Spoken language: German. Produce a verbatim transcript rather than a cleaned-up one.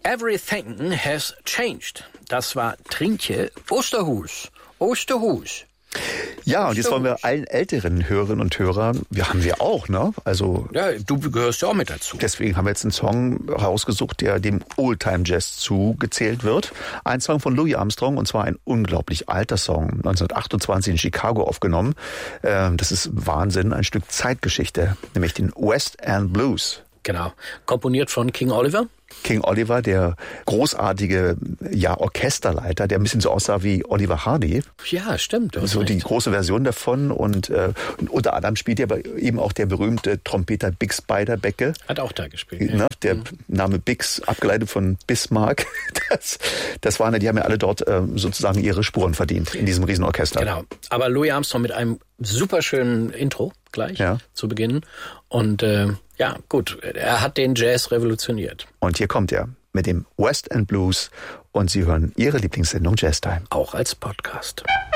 Everything has changed. Das war Trientje Oosterhuus. Oosterhuus. Ja, und jetzt wollen wir allen älteren Hörerinnen und Hörern, wir haben wir auch, ne? Also ja, du gehörst ja auch mit dazu. Deswegen haben wir jetzt einen Song rausgesucht, der dem Oldtime-Jazz zugezählt wird. Ein Song von Louis Armstrong, und zwar ein unglaublich alter Song, neunzehnhundertachtundzwanzig in Chicago aufgenommen. Das ist Wahnsinn, ein Stück Zeitgeschichte, nämlich den West End Blues. Genau, komponiert von King Oliver. King Oliver, der großartige ja, Orchesterleiter, der ein bisschen so aussah wie Oliver Hardy. Ja, stimmt. So recht. Die große Version davon. Und, äh, und unter anderem spielt ja aber eben auch der berühmte Trompeter Bix Beiderbecke. Hat auch da gespielt. Ne? Ja. Der mhm. Name Bix, abgeleitet von Bismarck. Das, das waren ja, die haben ja alle dort äh, sozusagen ihre Spuren verdient in diesem Riesenorchester. Genau. Aber Louis Armstrong mit einem superschönen Intro gleich ja. zu Beginn. Und äh, ja, gut, er hat den Jazz revolutioniert. Und hier kommt er mit dem West End Blues und Sie hören Ihre Lieblingssendung Jazz Time. Auch als Podcast.